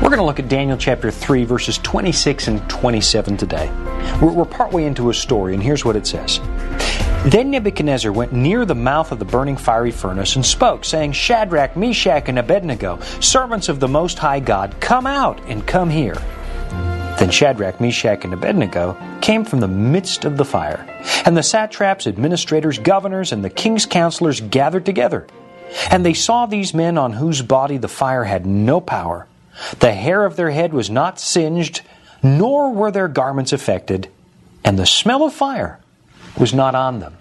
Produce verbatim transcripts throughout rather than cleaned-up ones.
We're going to look at Daniel chapter three, verses twenty-six and twenty-seven today. We're, we're partway into a story, and here's what it says. Then Nebuchadnezzar went near the mouth of the burning fiery furnace and spoke, saying, Shadrach, Meshach, and Abednego, servants of the Most High God, come out and come here. Then Shadrach, Meshach, and Abednego came from the midst of the fire, and the satraps, administrators, governors, and the king's counselors gathered together. And they saw these men on whose body the fire had no power. The hair of their head was not singed, nor were their garments affected, and the smell of fire was not on them.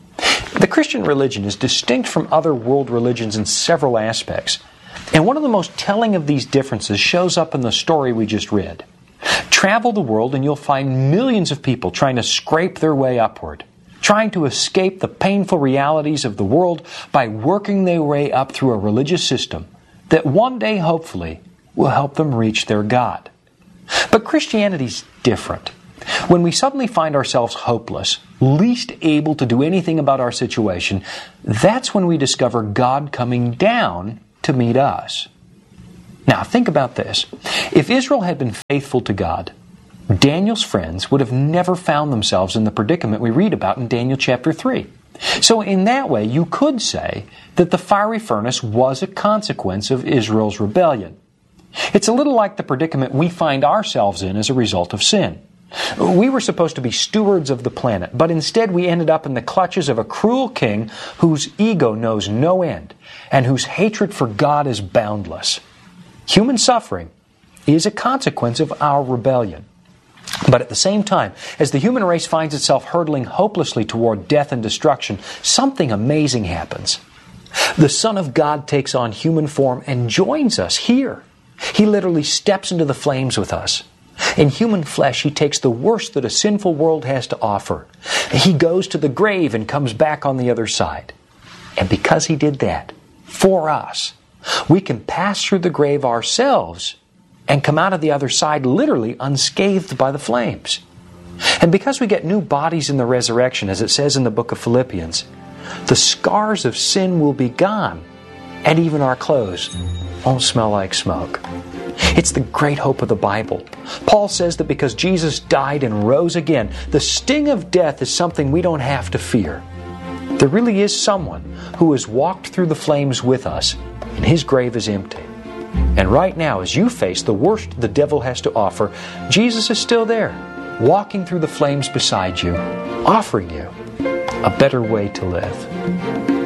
The Christian religion is distinct from other world religions in several aspects, and one of the most telling of these differences shows up in the story we just read. Travel the world and you'll find millions of people trying to scrape their way upward, trying to escape the painful realities of the world by working their way up through a religious system that one day, hopefully, will help them reach their God. But Christianity's different. When we suddenly find ourselves hopeless, least able to do anything about our situation, that's when we discover God coming down to meet us. Now, think about this. If Israel had been faithful to God, Daniel's friends would have never found themselves in the predicament we read about in Daniel chapter three. So in that way, you could say that the fiery furnace was a consequence of Israel's rebellion. It's a little like the predicament we find ourselves in as a result of sin. We were supposed to be stewards of the planet, but instead we ended up in the clutches of a cruel king whose ego knows no end and whose hatred for God is boundless. Human suffering is a consequence of our rebellion. But at the same time, as the human race finds itself hurtling hopelessly toward death and destruction, something amazing happens. The Son of God takes on human form and joins us here. He literally steps into the flames with us. In human flesh, He takes the worst that a sinful world has to offer. He goes to the grave and comes back on the other side. And because He did that, for us, we can pass through the grave ourselves and come out of the other side literally unscathed by the flames. And because we get new bodies in the resurrection, as it says in the book of Philippians, the scars of sin will be gone, and even our clothes won't smell like smoke. It's the great hope of the Bible. Paul says that because Jesus died and rose again, the sting of death is something we don't have to fear. There really is someone who has walked through the flames with us, and His grave is empty. And right now, as you face the worst the devil has to offer, Jesus is still there, walking through the flames beside you, offering you a better way to live.